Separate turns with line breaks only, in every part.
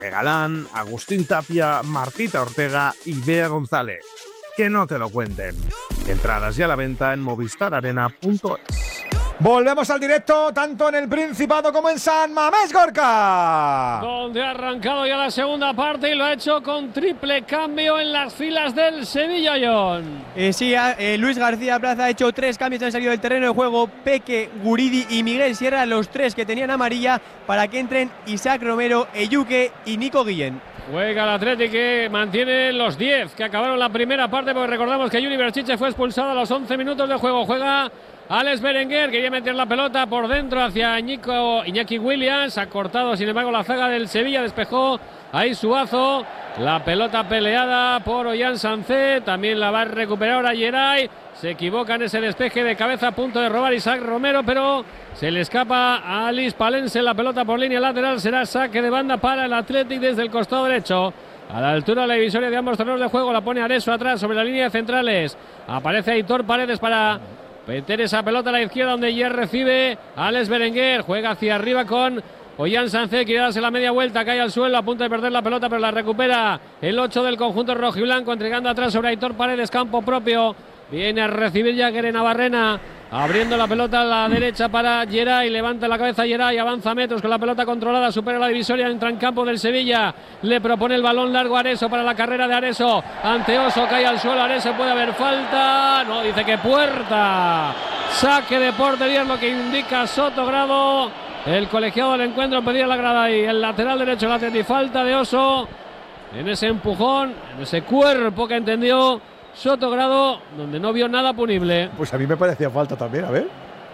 Galán, Agustín Tapia, Martita Ortega y Bea González. Que no te lo cuenten. Entradas ya a la venta en movistararena.es.
Volvemos al directo, tanto en el Principado como en San Mamés, Gorka.
Donde ha arrancado ya la segunda parte y lo ha hecho con triple cambio en las filas del Sevilla, John.
Luis García Plaza ha hecho 3 cambios, han salido del terreno de juego Peque, Guridi y Miguel Sierra, los 3 que tenían amarilla, para que entren Isaac Romero, Eyuke y Nico Guillén.
Juega el Athletic, que mantiene los 10 que acabaron la primera parte, porque recordamos que Juni Berchiche fue expulsado a los 11 minutos de juego. Juega Alex Berenguer, quería meter la pelota por dentro hacia Iñaki Williams, ha cortado sin embargo la zaga del Sevilla, despejó ahí Suazo, la pelota peleada por Ollán Sancet, también la va a recuperar ahora Geray, se equivoca en ese despeje de cabeza, a punto de robar Isaac Romero, pero se le escapa a Alice Palense la pelota por línea lateral, será saque de banda para el Athletic desde el costado derecho. A la altura de la divisoria de ambos terrenos de juego, la pone Areso atrás sobre la línea de centrales, aparece Aitor Paredes para meter esa pelota a la izquierda, donde ya recibe Alex Berenguer, juega hacia arriba con Ollán Sancet, quiere darse la media vuelta, cae al suelo, a punto de perder la pelota, pero la recupera el 8 del conjunto rojiblanco, entregando atrás sobre Aitor Paredes, campo propio, viene a recibir ya Kerena Barrena, abriendo la pelota a la derecha para Geray, levanta la cabeza Geray, avanza metros con la pelota controlada, supera la divisoria, entra en campo del Sevilla, le propone el balón largo a Areso para la carrera de Areso, ante Oso, cae al suelo Areso, puede haber falta, no, dice que puerta, saque de portería es lo que indica Sotogrado, el colegiado del encuentro pedía la grada y el lateral derecho la Atleti, falta de Oso, en ese empujón, en ese cuerpo que entendió Sotogrado, donde no vio nada punible.
Pues a mí me parecía falta también, a ver.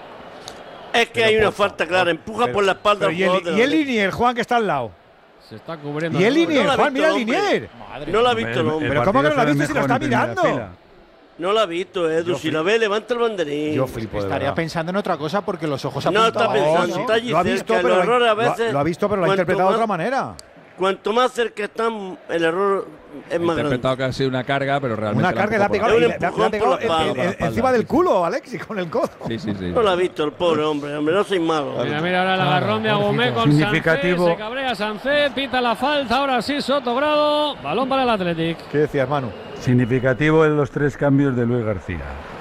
Es que hay una falta clara, empuja por la espalda.
Y el Linier, Juan, que está al lado.
Se está cubriendo.
Y el Linier, Juan, mira el Linier.
No lo ha visto el hombre.
Pero ¿cómo que no lo ha visto si lo está mirando?
No lo ha visto, Edu. Si lo ve, levanta el banderín.
Yo flipo.
Estaría pensando en otra cosa porque los ojos
no está pensando, está allí cerca. El error a veces.
Lo ha visto, pero lo ha interpretado de otra manera.
Cuanto más cerca están, el error es más grande.
Interpretado que ha sido una carga, pero realmente.
Una carga, le ha pegado encima del culo, Alexis, con el codo.
Sí.
No lo ha visto el pobre hombre, no soy malo.
Mira ahora el agarrón de Agumé con Sancet, se cabrea Sancet, pita la falta, ahora sí Sotogrado, balón para el Athletic.
¿Qué decías, Manu?
Significativo en los 3 cambios de Luis García.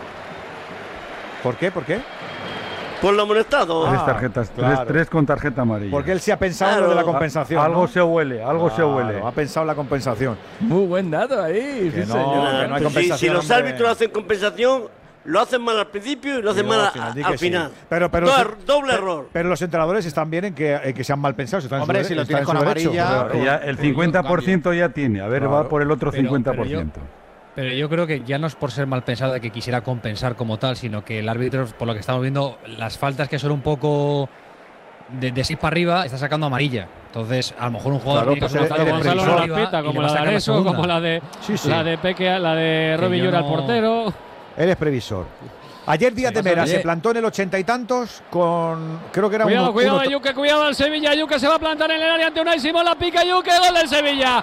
¿Por qué?
Por lo amonestado.
3 tarjetas, claro. 3 con tarjeta amarilla.
Porque él sí ha pensado en lo de la compensación.
Algo
¿no?
se huele, algo se huele.
Ha pensado en la compensación.
Muy buen dato ahí.
Que
sí,
no,
señor.
que no hay compensación.
Si los árbitros hacen compensación, lo hacen mal al principio y lo hacen mal al final.
Sí.
Doble error.
Pero los entrenadores están bien en que sean mal pensados.
Hombre, si lo tienes con amarilla.
Ya el 50% ya tiene. A ver, claro. Va por el otro 50%.
Pero yo creo que ya no es por ser mal pensado de que quisiera compensar como tal, sino que el árbitro, por lo que estamos viendo, las faltas que son un poco de 6 para arriba, está sacando amarilla. Entonces, a lo mejor un jugador
tiene que hacer Gonzalo no la pita, como la de Areso, como la de Peque, la de Robbie Llora, el portero.
Eres previsor. Ayer Díaz de Mera se plantó en el 80 y tantos con, creo que era
cuidado Yuke, cuidado al Sevilla, Yuke se va a plantar en el área ante Unai Simón, la pica Yuke, gol del Sevilla.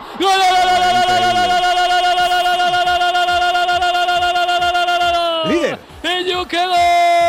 Líder.
Yuke, gol.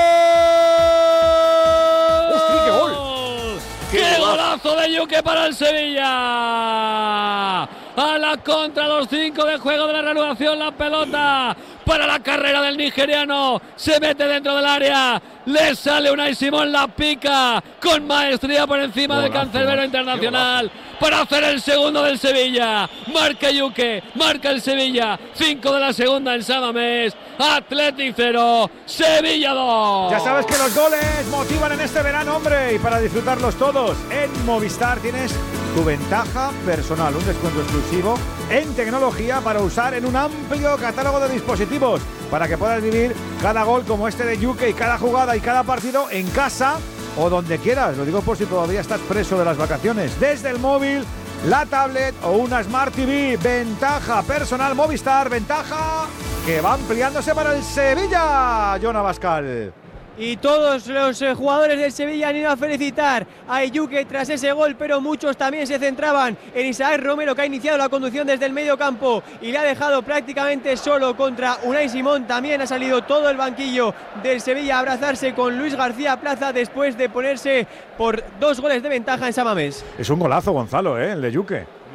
¡Hostia, qué gol!
¡Qué golazo de Yuke para el Sevilla! A la contra, los 5 de juego de la reanudación, la pelota para la carrera del nigeriano, se mete dentro del área, le sale Unai Simón, la pica con maestría por encima del cancerbero internacional para hacer el segundo del Sevilla. Marca Yuke, marca el Sevilla, 5 de la segunda en San Mamés, Athletic 0, Sevilla 2.
Ya sabes que los goles motivan en este verano, hombre, y para disfrutarlos todos, en Movistar tienes tu ventaja personal, un descuento exclusivo en tecnología para usar en un amplio catálogo de dispositivos, para que puedas vivir cada gol como este de Yuke y cada jugada y cada partido en casa o donde quieras. Lo digo por si todavía estás preso de las vacaciones. Desde el móvil, la tablet o una Smart TV. Ventaja personal Movistar, ventaja que va ampliándose para el Sevilla. Jon Abascal.
Y todos los jugadores del Sevilla han ido a felicitar a Eyuke tras ese gol, pero muchos también se centraban en Isaac Romero, que ha iniciado la conducción desde el medio campo y le ha dejado prácticamente solo contra Unai Simón. También ha salido todo el banquillo del Sevilla a abrazarse con Luis García Plaza después de ponerse por 2 goles de ventaja en San Mamés.
Es un golazo, Gonzalo, el de Eyuke.